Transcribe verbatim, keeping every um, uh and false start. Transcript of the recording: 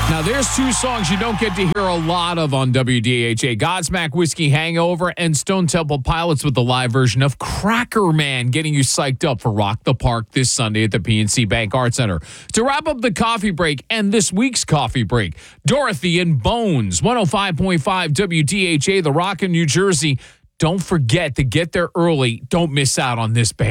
Now, there's two songs you don't get to hear a lot of on W D H A. Godsmack Whiskey Hangover and Stone Temple Pilots with the live version of Cracker Man, getting you psyched up for Rock the Park this Sunday at the P N C Bank Arts Center. To wrap up the coffee break and this week's coffee break, Dorothy and Bones, one oh five point five W D H A, The Rock in New Jersey. Don't forget to get there early. Don't miss out on this band.